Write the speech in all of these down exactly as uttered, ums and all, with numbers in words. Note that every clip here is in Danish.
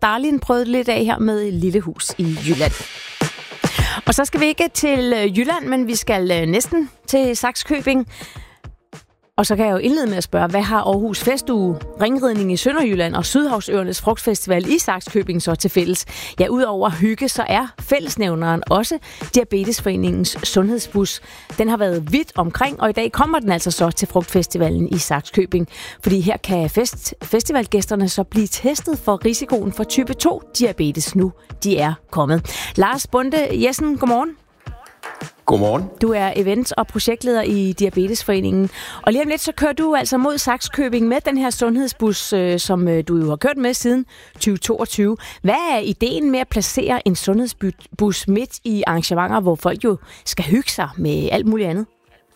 Darlin prøvede lidt af her med Lille Hus i Jylland. Og så skal vi ikke til Jylland, men vi skal næsten til Sakskøbing. Og så kan jeg jo indlede med at spørge, hvad har Aarhus Festuge, Ringridning i Sønderjylland og Sydhavsøernes Frugtfestival i Sakskøbing så til fælles? Ja, udover hygge, så er fællesnævneren også Diabetesforeningens sundhedsbus. Den har været vidt omkring, og i dag kommer den altså så til Frugtfestivalen i Sakskøbing. Fordi her kan fest, festivalgæsterne så blive testet for risikoen for type to diabetes nu. De er kommet. Lars Bonde Jessen, godmorgen. Godmorgen. Du er event- og projektleder i Diabetesforeningen. Og lige om lidt, så kører du altså mod Sakskøbing med den her sundhedsbus, øh, som øh, du jo har kørt med siden tyve toogtyve. Hvad er ideen med at placere en sundhedsbus midt i arrangementer, hvor folk jo skal hygge sig med alt muligt andet?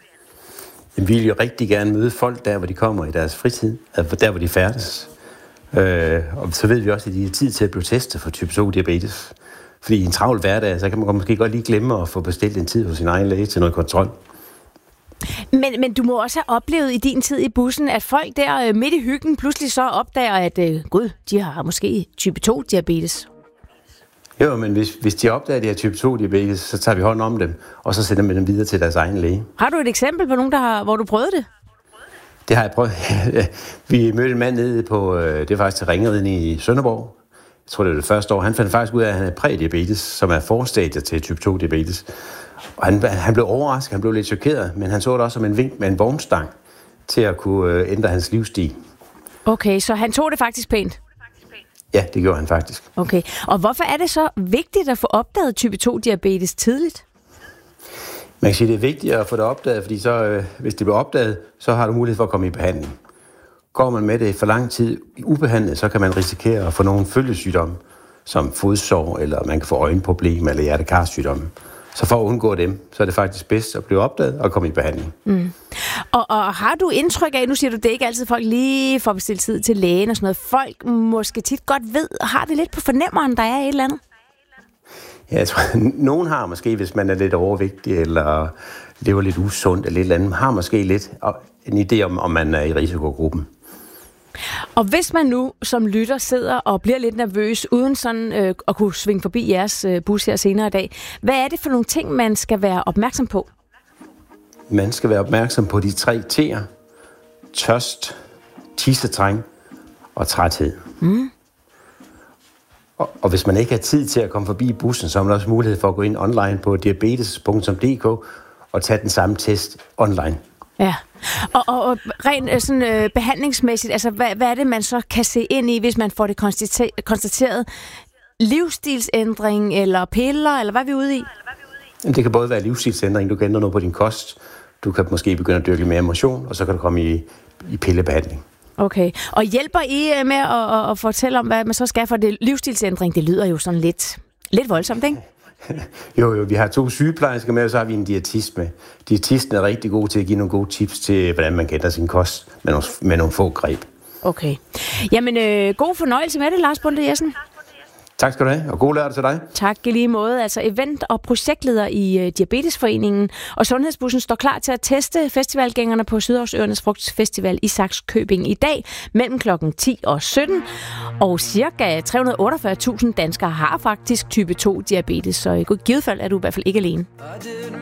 Vi vil jo rigtig gerne møde folk der, hvor de kommer i deres fritid, altså der, hvor de færdes. Øh, og så ved vi også, at de har tid til at blive testet for type to diabetes. Fordi i en travl hverdag, så kan man måske godt lige glemme at få bestilt en tid hos sin egen læge til noget kontrol. Men, men du må også have oplevet i din tid i bussen, at folk der midt i hyggen pludselig så opdager, at øh, gud, de har måske type to diabetes. Jo, men hvis, hvis de opdager, at de har type to diabetes, så tager vi hånd om dem, og så sender vi dem videre til deres egen læge. Har du et eksempel på nogen, der har, hvor du prøvede det? Det har jeg prøvet. Vi mødte en mand nede på, det er faktisk til Ringridning i Sønderborg. Jeg tror, det var det første år. Han fandt faktisk ud af, at han havde prædiabetes, som er forstadiet til type to diabetes. Og han, han blev overrasket, han blev lidt chokeret, men han så det også som en vink med en vognstang til at kunne ændre hans livsstil. Okay, så han tog det faktisk pænt? Ja, det gjorde han faktisk. Okay, og hvorfor er det så vigtigt at få opdaget type to diabetes tidligt? Man kan sige, det er vigtigt at få det opdaget, fordi så, øh, hvis det bliver opdaget, så har du mulighed for at komme i behandling. Går man med det for lang tid ubehandlet, så kan man risikere at få nogle følgesygdomme, som fodsår, eller man kan få øjenproblemer eller hjertekarsygdomme. Så for at undgå dem, så er det faktisk bedst at blive opdaget og komme i behandling. Mm. Og, og har du indtryk af, nu siger du, det er ikke altid folk lige får bestilt tid til lægen og sådan noget. Folk måske tit godt ved, har det lidt på fornemmeren, der er et eller andet? Ja, jeg tror, nogen har måske, hvis man er lidt overvægtig, eller lever lidt usundt, eller et eller andet, har måske lidt en idé om, om man er i risikogruppen. Og hvis man nu som lytter sidder og bliver lidt nervøs, uden sådan øh, at kunne svinge forbi jeres øh, bus her senere i dag, hvad er det for nogle ting, man skal være opmærksom på? Man skal være opmærksom på de tre T'er. Tørst, tissetræng og træthed. Mm. Og, og hvis man ikke har tid til at komme forbi bussen, så har man også mulighed for at gå ind online på diabetes punktum d k og tage den samme test online. Ja, og, og, og rent sådan, øh, behandlingsmæssigt, altså hvad, hvad er det, man så kan se ind i, hvis man får det konstateret? Livsstilsændring eller piller, eller hvad er vi ude i? Det kan både være livsstilsændring, du kan ændre noget på din kost, du kan måske begynde at dyrke mere motion, og så kan du komme i, i pillebehandling. Okay, og hjælper I med at, at, at fortælle om, hvad man så skal for det livsstilsændring? Det lyder jo sådan lidt, lidt voldsomt, ikke? Jo, jo, vi har to sygeplejersker med, og så har vi en diætist med. Diætisten er rigtig god til at give nogle gode tips til, hvordan man kan ændre sin kost med nogle, med nogle få greb. Okay. Jamen, øh, god fornøjelse med det, Lars Bonde Jessen. Tak skal du have, og god lørdag til dig. Tak i lige måde. Altså event- og projektleder i uh, Diabetesforeningen, og Sundhedsbussen står klar til at teste festivalgængerne på Sydhavsøernes Frugtfestival i Sakskøbing i dag mellem klokken ti og sytten. Og cirka tre hundrede og otteogfyrre tusind danskere har faktisk type to diabetes, så i givet fald er du i hvert fald ikke alene.